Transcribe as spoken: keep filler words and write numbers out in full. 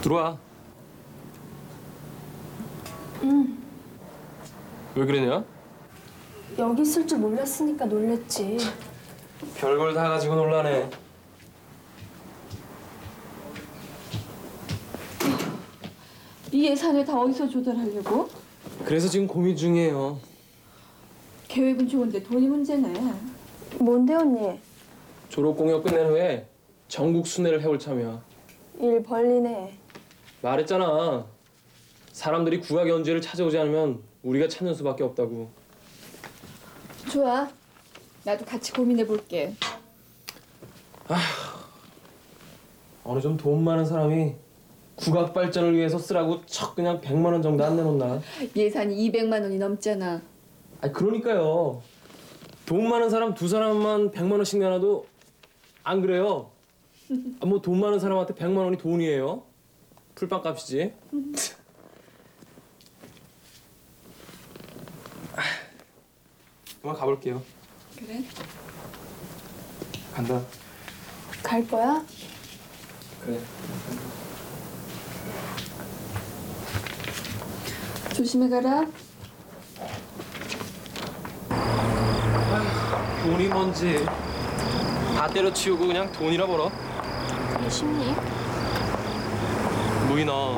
들어와. 응. 왜 그러냐? 여기 있을 줄 몰랐으니까 놀랬지. 별걸 다 가지고 놀라네. 이 예산을 다 어디서 조달하려고? 그래서 지금 고민 중이에요. 계획은 좋은데 돈이 문제네. 뭔데 언니? 졸업 공연 끝낸 후에 전국 순회를 해올 참이야. 일 벌리네. 말했잖아. 사람들이 국악 연주회를 찾아오지 않으면 우리가 찾는 수밖에 없다고. 좋아. 나도 같이 고민해 볼게. 어느 좀 돈 많은 사람이 국악 발전을 위해서 쓰라고 척 그냥 백만 원 정도 안 내놓나? 예산이 이백만 원이 넘잖아. 아니 그러니까요. 돈 많은 사람 두 사람만 백만 원씩 내놔도 안 그래요? 아, 뭐 돈 많은 사람한테 백만 원이 돈이에요? 풀빵 값이지. 그만 가볼게요. 그래? 간다. 갈 거야? 그래. 조심해 가라. 돈이 뭔지 다 때려치우고 그냥 돈이라 벌어. 그게 쉽니? 무인아,